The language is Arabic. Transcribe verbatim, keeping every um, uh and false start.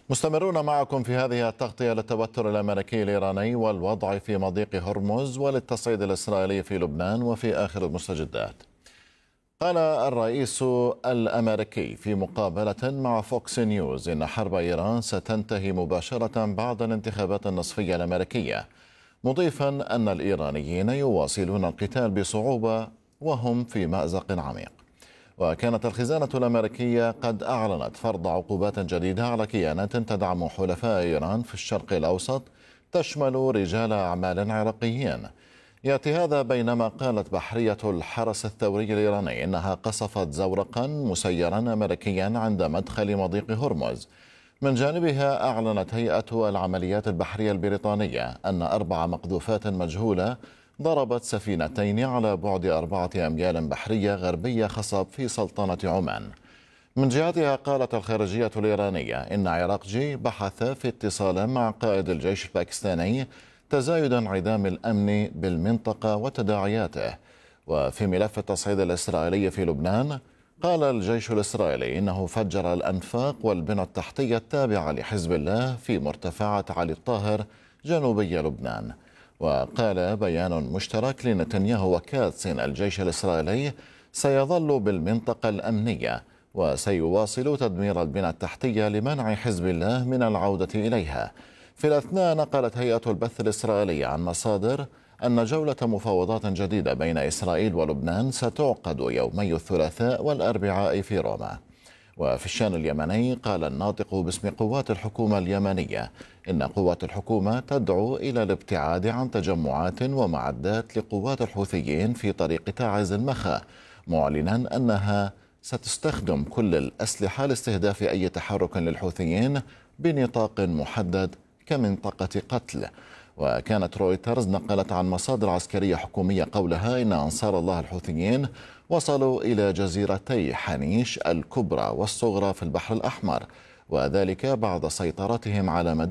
مستمرون معكم في هذه التغطية للتوتر الأمريكي الإيراني والوضع في مضيق هرمز وللتصعيد الإسرائيلي في لبنان وفي آخر المستجدات. قال الرئيس الأمريكي في مقابلة مع فوكس نيوز إن حرب إيران ستنتهي مباشرة بعد الانتخابات النصفية الأمريكية، مضيفا أن الإيرانيين يواصلون القتال بصعوبة وهم في مأزق عميق. وكانت الخزانة الأمريكية قد أعلنت فرض عقوبات جديدة على كيانات تدعم حلفاء إيران في الشرق الأوسط تشمل رجال أعمال عراقيين. يأتي هذا بينما قالت بحرية الحرس الثوري الإيراني إنها قصفت زورقا مسيرا أمريكيا عند مدخل مضيق هرمز. من جانبها أعلنت هيئة العمليات البحرية البريطانية أن أربع مقذوفات مجهولة ضربت سفينتين على بعد أربعة أميال بحرية غربية خصب في سلطنة عمان. من جهتها قالت الخارجية الإيرانية إن عراقجي بحث في اتصال مع قائد الجيش الباكستاني تزايد انعدام الأمن بالمنطقة وتداعياته. وفي ملف التصعيد الإسرائيلي في لبنان، قال الجيش الإسرائيلي إنه فجر الأنفاق والبنى التحتية التابعة لحزب الله في مرتفعات علي الطاهر جنوبي لبنان. وقال بيان مشترك لنتنياهو وكاتس إن الجيش الإسرائيلي سيظل بالمنطقة الأمنية وسيواصل تدمير البنى التحتية لمنع حزب الله من العودة إليها. في الأثناء نقلت هيئة البث الإسرائيلية عن مصادر أن جولة مفاوضات جديدة بين إسرائيل ولبنان ستعقد يومي الثلاثاء والأربعاء في روما. وفي الشأن اليمني، قال الناطق باسم قوات الحكومة اليمنية إن قوات الحكومة تدعو إلى الابتعاد عن تجمعات ومعدات لقوات الحوثيين في طريق تعز المخا، معلنا أنها ستستخدم كل الأسلحة لاستهداف أي تحرك للحوثيين بنطاق محدد كمنطقة قتل. وكانت رويترز نقلت عن مصادر عسكرية حكومية قولها إن أنصار الله الحوثيين وصلوا إلى جزيرتي حنيش الكبرى والصغرى في البحر الأحمر، وذلك بعد سيطرتهم على مدينة